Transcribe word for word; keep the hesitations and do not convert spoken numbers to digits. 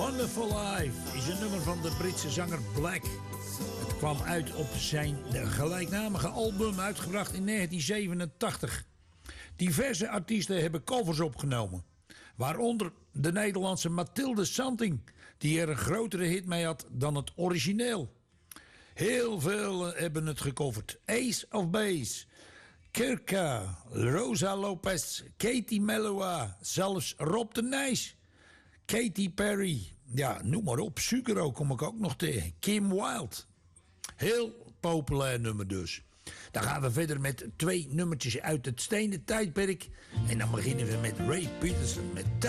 Wonderful Life is een nummer van de Britse zanger Black. Het kwam uit op zijn gelijknamige album, uitgebracht in negentien zevenentachtig. Diverse artiesten hebben covers opgenomen. Waaronder de Nederlandse Mathilde Santing, die er een grotere hit mee had dan het origineel. Heel veel hebben het gecoverd. Ace of Base, Kirka, Rosa Lopez, Katie Melua, zelfs Rob de Nijs, Katy Perry, ja, noem maar op. Sucero kom ik ook nog tegen. Kim Wilde. Heel populair nummer dus. Dan gaan we verder met twee nummertjes uit het stenen tijdperk. En dan beginnen we met Ray Peterson met